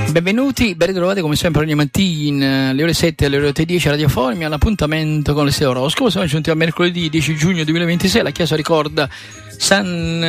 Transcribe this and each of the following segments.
Benvenuti, ben ritrovati come sempre ogni mattina alle ore 7 e alle ore 10 a Radio Formia, all'appuntamento con l'Estero Oroscopo. Siamo giunti a mercoledì 10 giugno 2026, la Chiesa ricorda San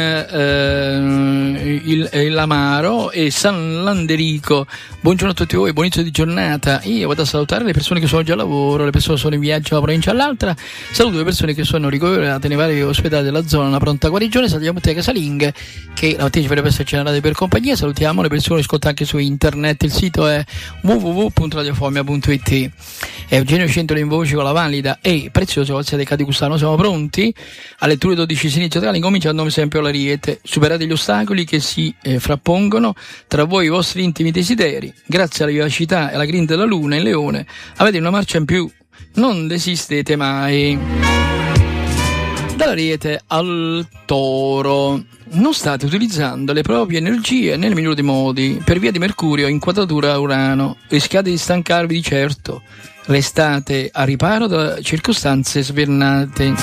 il Amaro e San Landerico. Buongiorno a tutti voi, buon inizio di giornata. Io vado a salutare le persone che sono già al lavoro, le persone che sono in viaggio da una provincia all'altra. Saluto le persone che sono ricoverate nei vari ospedali della zona, una pronta guarigione. Salutiamo te casalinghe che la mattina ci vorrebbe esserci una radio per compagnia. Salutiamo le persone che ascoltano anche su internet, il sito è www.radiofomia.it. Eugenio Centro in voce con la valida e preziosa Olzia dei Cadi Custano. Siamo pronti alle letture 12 sinistri teatrali, cominciando come sempre l'Ariete. Superate gli ostacoli che si frappongono tra voi e i vostri intimi desideri. Grazie alla vivacità e alla grinta della luna in Leone avete una marcia in più, non desistete mai. Dall'Ariete al Toro. Non state utilizzando le proprie energie nel migliore dei modi per via di Mercurio in quadratura a Urano. Rischiate di stancarvi di certo. Restate a riparo da circostanze svernate.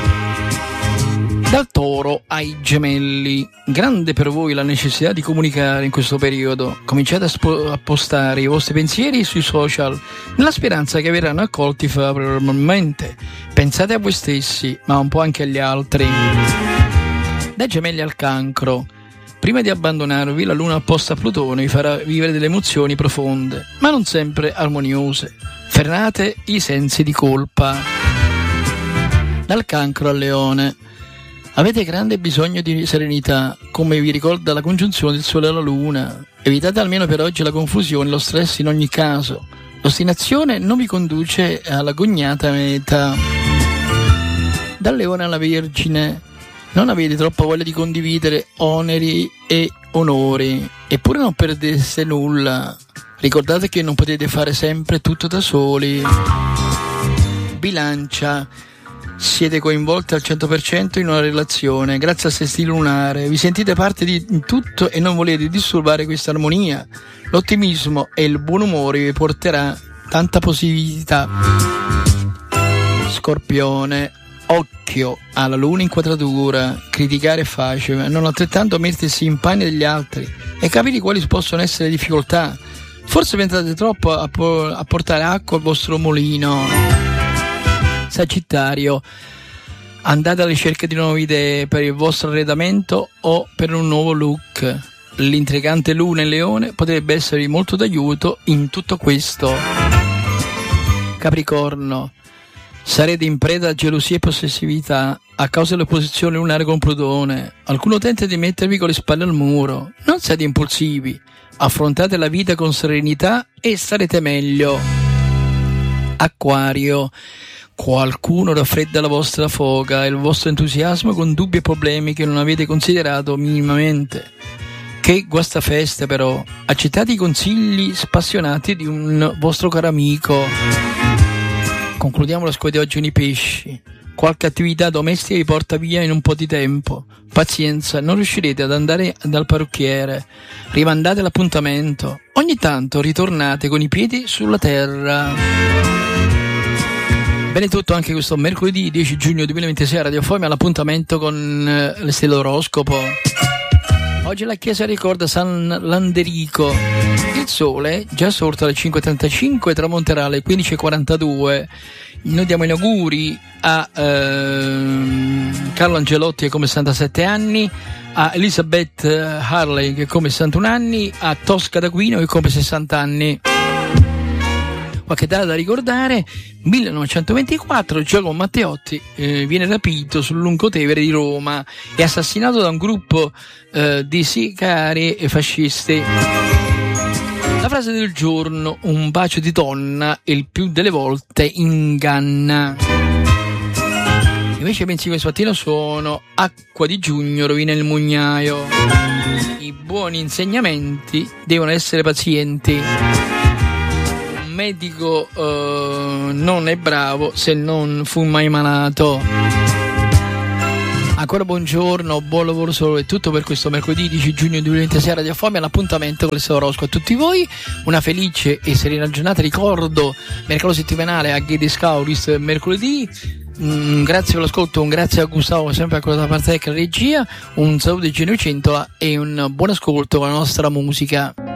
Dal Toro ai Gemelli. Grande per voi la necessità di comunicare in questo periodo. Cominciate a postare i vostri pensieri sui social nella speranza che verranno accolti favorevolmente. Pensate a voi stessi, ma un po' anche agli altri. Dai Gemelli al Cancro. Prima di abbandonarvi, la luna opposta a Plutone vi farà vivere delle emozioni profonde, ma non sempre armoniose. Frenate i sensi di colpa. Dal Cancro al Leone. Avete grande bisogno di serenità, come vi ricorda la congiunzione del Sole e la Luna. Evitate almeno per oggi la confusione e lo stress in ogni caso. L'ostinazione non vi conduce alla cognata meta. Dal Leone alla Vergine. Non avete troppa voglia di condividere oneri e onori, eppure non perdeste nulla. Ricordate che non potete fare sempre tutto da soli. Bilancia. Siete coinvolti al 100% in una relazione, grazie al sestile lunare. Vi sentite parte di tutto e non volete disturbare questa armonia. L'ottimismo e il buon umore vi porterà tanta positività. Scorpione. Occhio alla luna in quadratura. Criticare è facile, non altrettanto mettersi in panni degli altri e capire quali possono essere le difficoltà. Forse pensate troppo a portare acqua al vostro mulino. Sagittario. Andate alla ricerca di nuove idee per il vostro arredamento o per un nuovo look. L'intrigante luna in Leone potrebbe esservi molto d'aiuto in tutto questo. Capricorno. Sarete in preda a gelosia e possessività a causa dell'opposizione lunare con Plutone. Qualcuno tenta di mettervi con le spalle al muro. Non siate impulsivi. Affrontate la vita con serenità e starete meglio. Acquario. Qualcuno raffredda la vostra foga e il vostro entusiasmo con dubbi e problemi che non avete considerato minimamente. Che guastafeste però. Accettate i consigli spassionati di un vostro caro amico. Concludiamo la scuola di oggi con i pesci. Qualche attività domestica vi porta via in un po' di tempo. Pazienza, non riuscirete ad andare dal parrucchiere. Rimandate l'appuntamento. Ogni tanto ritornate con i piedi sulla terra. Bene, tutto anche questo mercoledì 10 giugno 2026 a Radio Formia, all'appuntamento con le stelle d'oroscopo. Oggi la Chiesa ricorda San Landerico. Il sole, già sorto alle 5.35, tramonterà alle 15.42. Noi diamo gli auguri a Carlo Angelotti che come 67 anni, a Elizabeth Harley che come 61 anni, a Tosca d'Aquino che come 60 anni. Qualche data da ricordare: 1924 Giacomo Matteotti viene rapito sul Lungotevere di Roma e assassinato da un gruppo di sicari e fascisti. La frase del giorno: un bacio di donna il più delle volte inganna. Invece i pensieri questa mattina sono: acqua di giugno rovina il mugnaio. I buoni insegnamenti devono essere pazienti. Medico non è bravo se non fu mai malato. Ancora buongiorno, buon lavoro solo, è tutto per questo mercoledì 10 giugno 2026 Radio Formia, all'appuntamento con il Oroscopo. A tutti voi una felice e serena giornata. Ricordo mercato settimanale a Ghede Scauris mercoledì. Grazie per l'ascolto, un grazie a Gustavo sempre a quella parte tecnica regia, un saluto di Genio Centola e un buon ascolto con la nostra musica.